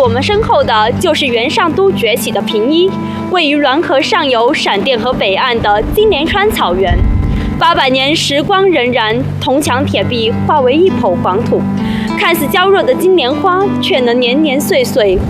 们身后的就是元上都崛起的平邑，位于滦河上游陕甸河北岸的金莲川草原。800年时光荏苒，铜墙铁壁化为一抔黄土，看似娇弱的金莲花，却能年年岁岁